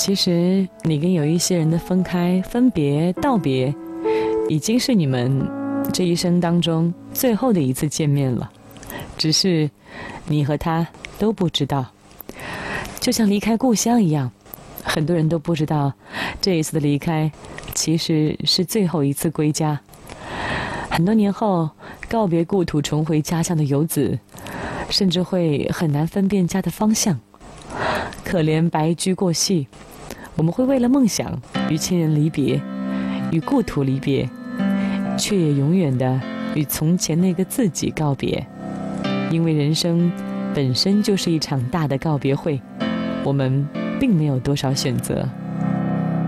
其实你跟有一些人的分开、分别、道别，已经是你们这一生当中最后的一次见面了，只是你和他都不知道。就像离开故乡一样，很多人都不知道这一次的离开其实是最后一次归家。很多年后告别故土重回家乡的游子，甚至会很难分辨家的方向。可怜白驹过隙，我们会为了梦想与亲人离别，与故土离别，却也永远的与从前那个自己告别。因为人生本身就是一场大的告别会，我们并没有多少选择。